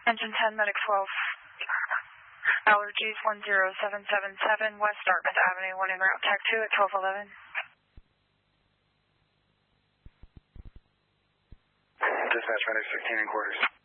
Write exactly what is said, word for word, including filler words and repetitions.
Engine ten, Medic twelve. Allergies one zero seven seven seven, West Dartmouth Avenue, one en route, Tech two at twelve eleven. Dispatch, Medic sixteen in quarters.